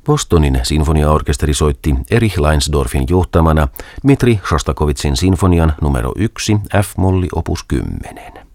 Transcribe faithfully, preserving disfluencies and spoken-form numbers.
Bostonin sinfoniaorkesteri soitti Erich Leinsdorfin johtamana Dmitri Shostakovitzin sinfonian numero yksi F-molli opus kymmenen.